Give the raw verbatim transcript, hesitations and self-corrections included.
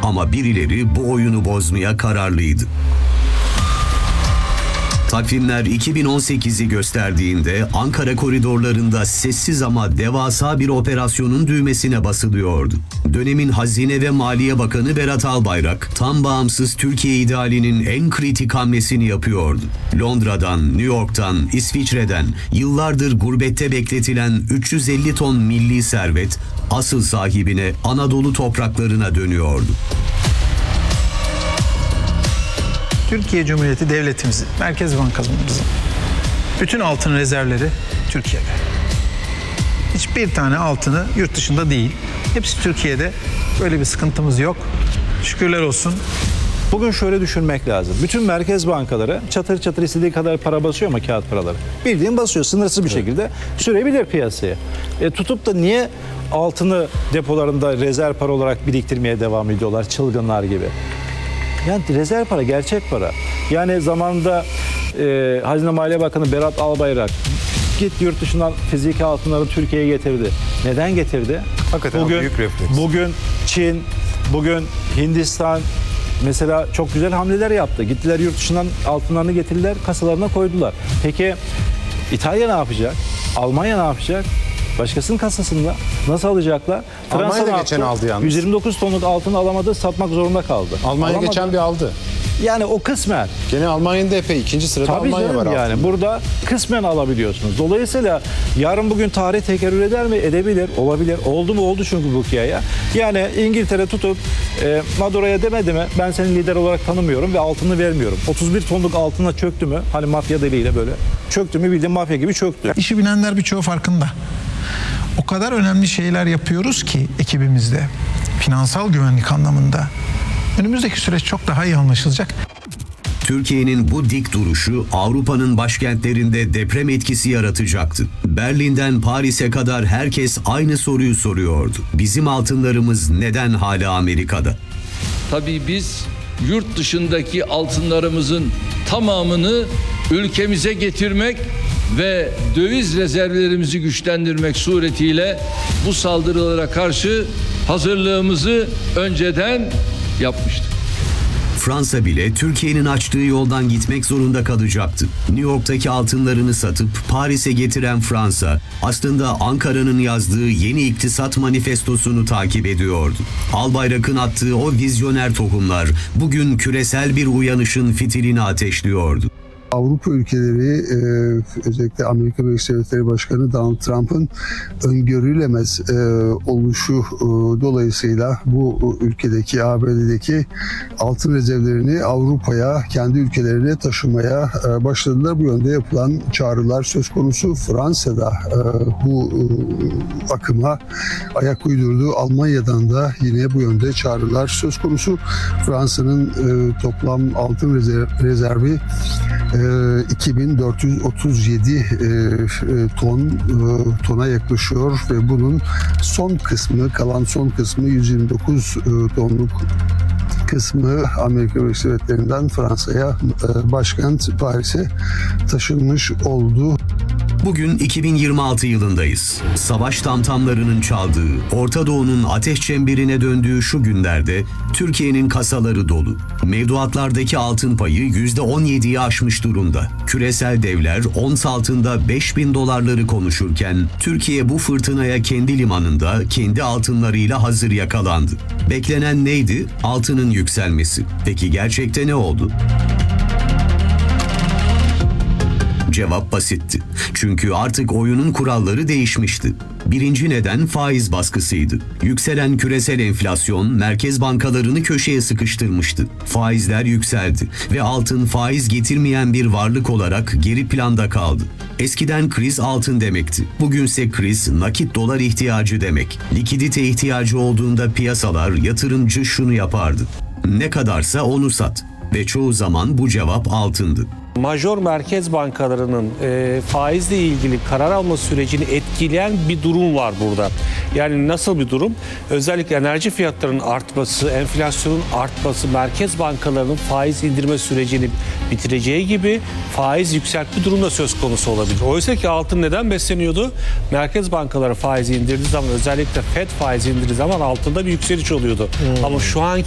Ama birileri bu oyunu bozmaya kararlıydı. Takvimler iki bin on sekizi gösterdiğinde Ankara koridorlarında sessiz ama devasa bir operasyonun düğmesine basılıyordu. Dönemin Hazine ve Maliye Bakanı Berat Albayrak, tam bağımsız Türkiye idealinin en kritik hamlesini yapıyordu. Londra'dan, New York'tan, İsviçre'den yıllardır gurbette bekletilen üç yüz elli ton milli servet asıl sahibine Anadolu topraklarına dönüyordu. Türkiye Cumhuriyeti Devletimizin, Merkez Bankamızın bütün altın rezervleri Türkiye'de. Hiçbir tane altını yurt dışında değil. Hepsi Türkiye'de. Böyle bir sıkıntımız yok. Şükürler olsun. Bugün şöyle düşünmek lazım. Bütün merkez bankaları çatır çatır istediği kadar para basıyor mu kağıt paraları? Bildiğin basıyor sınırsız bir şekilde sürebilir piyasaya. E, tutup da niye altını depolarında rezerv para olarak biriktirmeye devam ediyorlar çılgınlar gibi? Yani rezerv para, gerçek para. Yani zamanında e, Hazine Maliye Bakanı Berat Albayrak git yurt dışından fiziki altınları Türkiye'ye getirdi. Neden getirdi? Hakikaten bugün, büyük refleks. Bugün Çin, bugün Hindistan mesela çok güzel hamleler yaptı. Gittiler yurt dışından altınlarını getirdiler, kasalarına koydular. Peki İtalya ne yapacak? Almanya ne yapacak? Başkasının kasasında nasıl alacaklar? Almanya da geçen aldı yalnız. yüz yirmi dokuz tonluk altın alamadı, satmak zorunda kaldı. Almanya Alamadı. geçen bir aldı. Yani o kısmen. Gene Almanya'nın da epey ikinci sırada Tabii Almanya canım var yani altında. burada kısmen alabiliyorsunuz. Dolayısıyla yarın bugün tarih tekerrür eder mi? Edebilir, olabilir. Oldu mu? Oldu çünkü bu hikaye. Yani İngiltere tutup e, Maduro'ya demedi mi? Ben seni lider olarak tanımıyorum ve altını vermiyorum. otuz bir tonluk altına çöktü mü? Hani mafya deliyle böyle. Çöktü mü bildiğin mafya gibi çöktü. İşi bilenler birçoğu farkında. O kadar önemli şeyler yapıyoruz ki ekibimizde, finansal güvenlik anlamında. Önümüzdeki süreç çok daha iyi anlaşılacak. Türkiye'nin bu dik duruşu Avrupa'nın başkentlerinde deprem etkisi yaratacaktı. Berlin'den Paris'e kadar herkes aynı soruyu soruyordu. Bizim altınlarımız neden hala Amerika'da? Tabii biz yurt dışındaki altınlarımızın tamamını ülkemize getirmek ve döviz rezervlerimizi güçlendirmek suretiyle bu saldırılara karşı hazırlığımızı önceden yapmıştık. Fransa bile Türkiye'nin açtığı yoldan gitmek zorunda kalacaktı. New York'taki altınlarını satıp Paris'e getiren Fransa, aslında Ankara'nın yazdığı yeni iktisat manifestosunu takip ediyordu. Albayrak'ın attığı o vizyoner tohumlar bugün küresel bir uyanışın fitilini ateşliyordu. Avrupa ülkeleri, özellikle Amerika Birleşik Devletleri Başkanı Donald Trump'ın öngörülemez oluşu dolayısıyla bu ülkedeki, A B D'deki altın rezervlerini Avrupa'ya, kendi ülkelerine taşımaya başladılar. Bu yönde yapılan çağrılar söz konusu. Fransa'da bu akıma ayak uydurdu. Almanya'dan da yine bu yönde çağrılar söz konusu. Fransa'nın toplam altın rezervi iki bin dört yüz otuz yedi ton tona yaklaşıyor ve bunun son kısmı, kalan son kısmı yüz yirmi dokuz tonluk kısmı Amerika Birleşik Devletleri'nden Fransa'ya, başkent Paris'e taşınmış oldu. Bugün iki bin yirmi altı yılındayız. Savaş tamtamlarının çaldığı, Orta Doğu'nun ateş çemberine döndüğü şu günlerde Türkiye'nin kasaları dolu. Mevduatlardaki altın payı yüzde on yediyi aşmış durumda. Küresel devler ons altında beş bin dolarları konuşurken Türkiye bu fırtınaya kendi limanında kendi altınlarıyla hazır yakalandı. Beklenen neydi? Altının yükselmesi. Peki gerçekte ne oldu? Cevap basitti. Çünkü artık oyunun kuralları değişmişti. Birinci neden faiz baskısıydı. Yükselen küresel enflasyon merkez bankalarını köşeye sıkıştırmıştı. Faizler yükseldi ve altın faiz getirmeyen bir varlık olarak geri planda kaldı. Eskiden kriz altın demekti. Bugünse kriz nakit dolar ihtiyacı demek. Likidite ihtiyacı olduğunda piyasalar, yatırımcı şunu yapardı: ne kadarsa onu sat. Ve çoğu zaman bu cevap altındı. Major merkez bankalarının e, faizle ilgili karar alma sürecini etkileyen bir durum var burada. Yani nasıl bir durum? Özellikle enerji fiyatlarının artması, enflasyonun artması, merkez bankalarının faiz indirme sürecini bitireceği gibi faiz yükseltme durumu da söz konusu olabilir. Oysa ki altın neden besleniyordu? Merkez bankaları faizi indirdiği zaman, özellikle Fed faizi indirdiği zaman altında bir yükseliş oluyordu. Hmm. Ama şu an